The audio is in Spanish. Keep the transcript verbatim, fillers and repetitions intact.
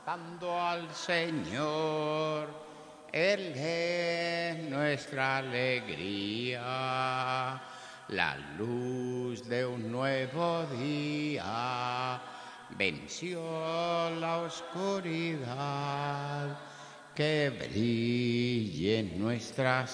cantando al Señor. Él es nuestra alegría, la luz de un nuevo día. Venció la oscuridad, que brille en nuestras